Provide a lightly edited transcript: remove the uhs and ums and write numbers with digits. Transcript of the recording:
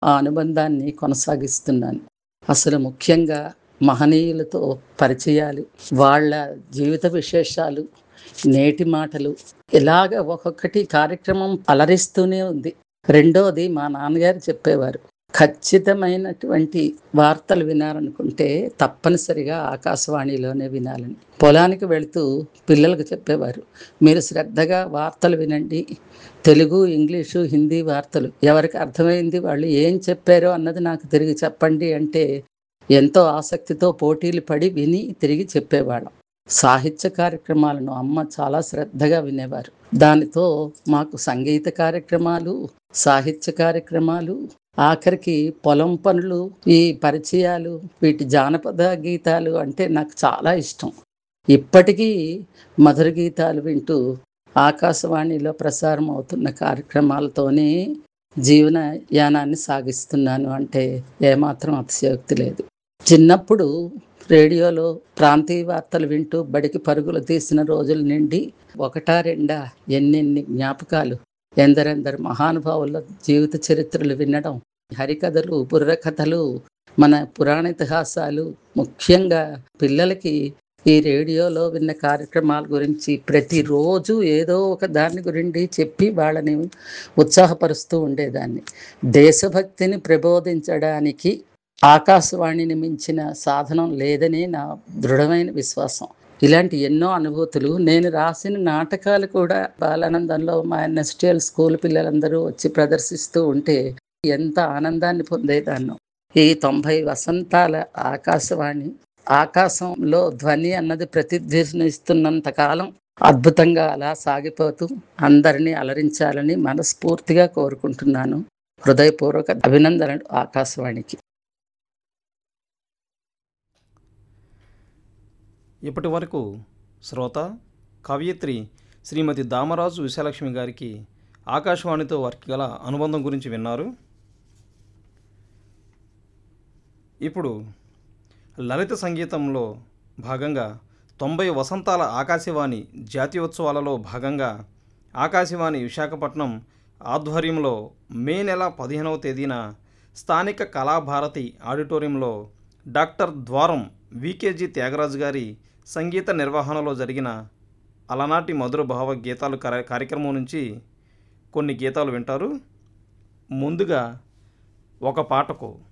ఆ అనుబంధాన్ని కొనసాగిస్తున్నాను. అసలు ముఖ్యంగా మహనీయులతో పరిచయాలు, వాళ్ళ జీవిత విశేషాలు, నేటి మాటలు ఇలాగ ఒక్కొక్కటి కార్యక్రమం అలరిస్తూనే ఉంది. రెండోది మా నాన్నగారు చెప్పేవారు. ఖచ్చితమైనటువంటి వార్తలు వినాలనుకుంటే తప్పనిసరిగా ఆకాశవాణిలోనే వినాలని. పొలానికి వెళుతూ పిల్లలకు చెప్పేవారు. మీరు శ్రద్ధగా వార్తలు వినండి. తెలుగు, ఇంగ్లీషు, హిందీ వార్తలు ఎవరికి అర్థమైంది వాళ్ళు ఏం చెప్పారో అన్నది నాకు తిరిగి చెప్పండి అంటే ఎంతో ఆసక్తితో పోటీలు పడి విని తిరిగి చెప్పేవాళ్ళం. సాహిత్య కార్యక్రమాలను అమ్మ చాలా శ్రద్ధగా వినేవారు. దానితో మాకు సంగీత కార్యక్రమాలు, సాహిత్య కార్యక్రమాలు, ఆఖరికి పొలం పనులు, ఈ పరిచయాలు, వీటి జానపద గీతాలు అంటే నాకు చాలా ఇష్టం. ఇప్పటికీ మధుర గీతాలు వింటూ ఆకాశవాణిలో ప్రసారం అవుతున్న కార్యక్రమాలతోనే జీవన యానాన్ని సాగిస్తున్నాను అంటే ఏమాత్రం అతిశయోక్తి లేదు. చిన్నప్పుడు రేడియోలో ప్రాంతీయ వార్తలు వింటూ బడికి పరుగులు తీసిన రోజుల నుండి ఒకటా రెండా ఎన్నెన్ని జ్ఞాపకాలు, ఎందరెందరు మహానుభావుల జీవిత చరిత్రలు వినడం, హరికథలు, బుర్ర కథలు, మన పురాణ ఇతిహాసాలు, ముఖ్యంగా పిల్లలకి ఈ రేడియోలో విన్న కార్యక్రమాల గురించి ప్రతిరోజు ఏదో ఒక దాని గురించి చెప్పి వాళ్ళని ఉత్సాహపరుస్తూ ఉండేదాన్ని. దేశభక్తిని ప్రబోధించడానికి ఆకాశవాణిని మించిన సాధనం లేదని నా దృఢమైన విశ్వాసం. ఇలాంటి ఎన్నో అనుభూతులు నేను రాసిన నాటకాలు కూడా బాలానందంలో మా ఎన్ఎస్టీఎల్ స్కూల్ పిల్లలందరూ వచ్చి ప్రదర్శిస్తూ ఉంటే ఎంత ఆనందాన్ని పొందేదాన్నో. ఈ 90 వసంతాల ఆకాశవాణి, ఆకాశంలో ధ్వని అన్నది ప్రతిధ్వనిస్తున్నంత కాలం అద్భుతంగా అలా సాగిపోతూ అందరినీ అలరించాలని మనస్ఫూర్తిగా కోరుకుంటున్నాను. హృదయపూర్వక అభినందనలు ఆకాశవాణికి. ఇప్పటి వరకు శ్రోత, కవయిత్రి శ్రీమతి దామరాజు విశాలక్ష్మి గారికి ఆకాశవాణితో వారికి గల అనుబంధం గురించి విన్నారు. ఇప్పుడు లలిత సంగీతంలో భాగంగా 90 వసంతాల ఆకాశవాణి జాతీయోత్సవాలలో భాగంగా ఆకాశవాణి విశాఖపట్నం ఆధ్వర్యంలో మే నెల 15వ తేదీన స్థానిక కళాభారతి ఆడిటోరియంలో డాక్టర్ ద్వారం వికేజీ త్యాగరాజు గారి సంగీత నిర్వహణలో జరిగిన అలనాటి మధుర భావ గీతాలు కార్యక్రమం నుంచి కొన్ని గీతాలు వింటారు. ముందుగా ఒక పాటకు